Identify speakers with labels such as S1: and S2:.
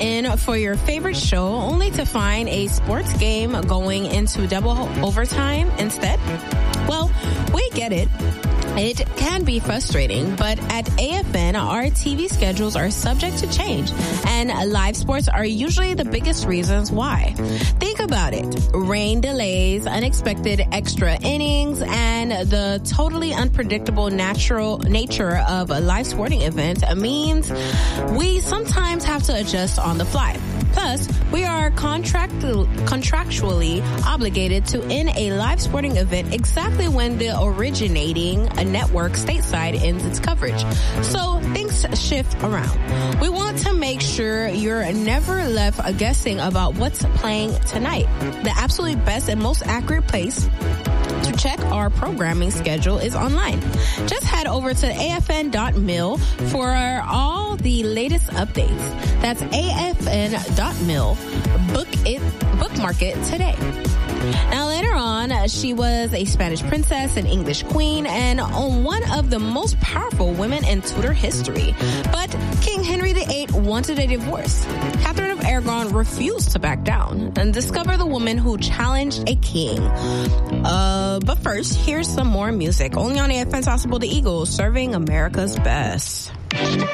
S1: in for your favorite show only to find a sports game going into double overtime instead? Well, we get it. It can be frustrating, but at AFN, our TV schedules are subject to change, and live sports are usually the biggest reasons why. Think about it. Rain delays, unexpected extra innings, and the totally unpredictable natural nature of a live sporting event means we sometimes have to adjust on the fly. Plus, we are contractually obligated to end a live sporting event exactly when the originating network stateside ends its coverage. So things shift around. We want to make sure you're never left guessing about what's playing tonight. The absolutely best and most accurate place to check our programming schedule is online. Just head over to afn.mil for all the latest updates. That's afn.mil. Bookmark it today. Now, later on, she was a Spanish princess, an English queen, and one of the most powerful women in Tudor history. But King Henry VIII wanted a divorce. Catherine of Aragon refused to back down. And discover the woman who challenged a king. But first, here's some more music. Only on AFN Possible, the Eagles, serving America's best.